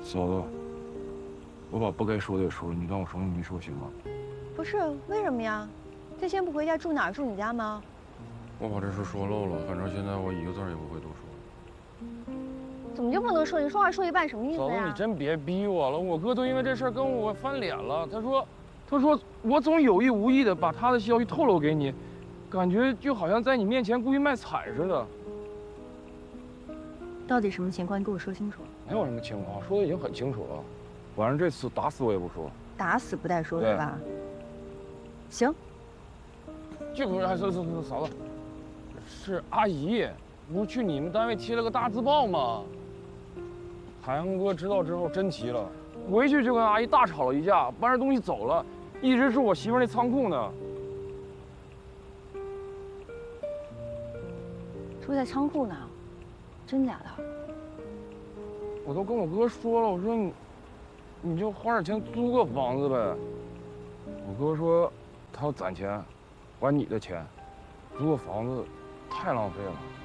嫂子，我把不该说的也说了，你当我什么没说行吗？ 不是，为什么呀？这先不回家住哪儿？住你家吗？ 我把这事说漏了，反正现在我一个字也不会多说。 怎么就不能说？你说话说一半什么意思嫂子， 呀？ 你真别逼我了，我哥都因为这事儿跟我翻脸了。他说我总有意无意的把他的消息透露给你，感觉就好像在你面前故意卖惨似的。 到底什么情况？你给我说清楚。 没有什么情况，说的已经很清楚了。反正这次打死我也不说。 打死不带说是吧？行。 这不是还是嫂子，是阿姨，不是去你们单位贴了个大字报吗？海洋哥知道之后真急了，回去就跟阿姨大吵了一架，搬着东西走了，一直住我媳妇那仓库呢。 住在仓库呢？真假的？ 我都跟我哥说了，我说你就花点钱租个房子呗。我哥说他要攒钱，还你的钱，租个房子太浪费了。